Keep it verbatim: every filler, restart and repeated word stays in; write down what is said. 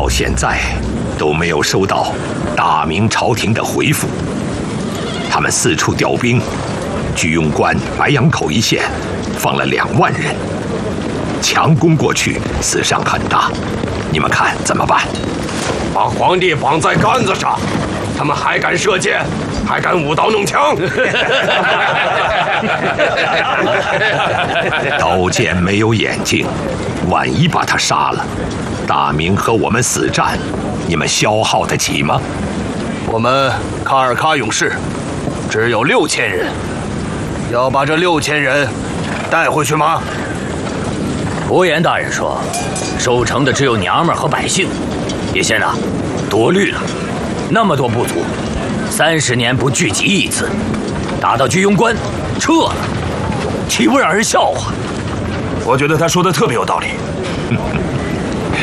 到现在都没有收到大明朝廷的回复。他们四处调兵，居庸关、白杨口一线放了两万人，强攻过去，死伤很大。你们看怎么办？ 把皇帝绑在杆子上，他们还敢射箭，还敢舞刀弄枪。 刀剑没有眼睛，万一把他杀了，大明和我们死战，你们消耗得起吗？ 我们卡尔喀勇士只有六千人，要把这六千人带回去吗？ 伯颜大人说，守城的只有娘们和百姓。叶先生，多虑了，那么多部族，三十年不聚集一次，打到居庸关，撤了，岂不让人笑话？ 我觉得他说的特别有道理。